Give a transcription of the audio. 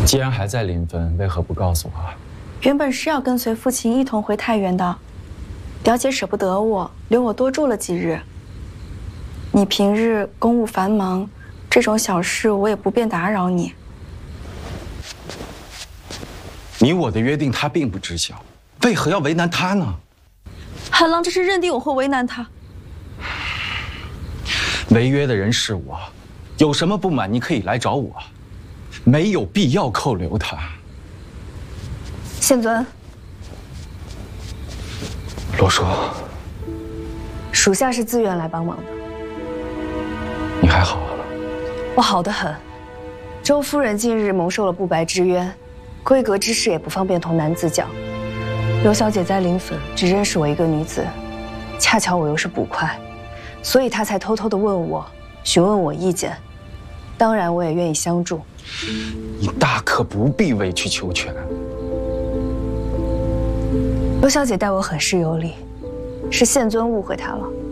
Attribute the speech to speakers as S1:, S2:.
S1: 既然还在临汾，为何不告诉我？
S2: 原本是要跟随父亲一同回太原的，表姐舍不得我，留我多住了几日。你平日公务繁忙，这种小事我也不便打扰你。
S1: 你我的约定，他并不知晓，为何要为难他呢？
S2: 韩郎这是认定我会为难他。
S1: 违约的人是我，有什么不满你可以来找我，没有必要扣留他。
S2: 宪尊，
S1: 罗叔，
S3: 属下是自愿来帮忙的。
S1: 你还好啊？
S3: 我好得很。周夫人近日蒙受了不白之冤，闺阁之事也不方便同男子讲。刘小姐在临汾只认识我一个女子，恰巧我又是捕快，所以她才偷偷地问我，询问我意见。当然，我也愿意相助。
S1: 你大可不必委曲求全。
S3: 刘小姐待我很是有礼，是宪尊误会她了。